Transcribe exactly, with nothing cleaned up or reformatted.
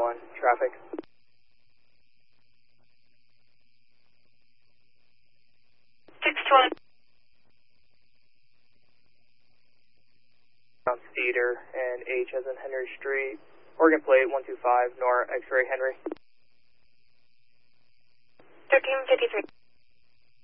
on traffic. six twenty. On Cedar and H as in Henry Street. Oregon plate one two five, Nor X-ray Henry. thirteen fifty-three.